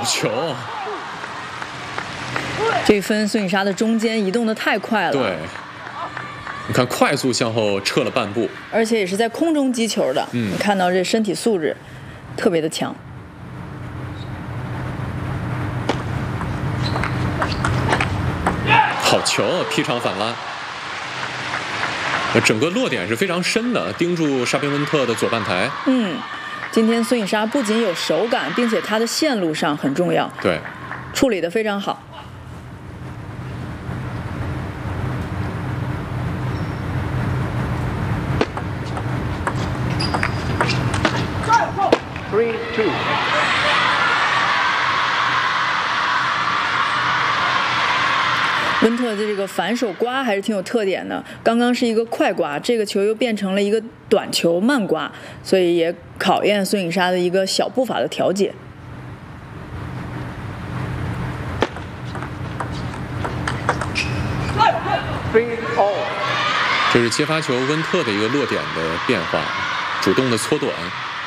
球。 这一分孙颖莎的中间移动的太快了。 对，你看快速向后撤了半步， 而且也是在空中击球的。你看到这身体素质特别的强。 好球，劈长反拉。整个落点是非常深的，盯住沙宾温特的左半台。 今天孙颖莎不仅有手感，并且她的线路上很重要， 对， 处理得非常好。 3-2。 温特的这个反手刮还是挺有特点的，刚刚是一个快刮，这个球又变成了一个短球慢刮，所以也考验孙颖莎的一个小步伐的调节。 这是接发球温特的一个落点的变化，主动的搓短。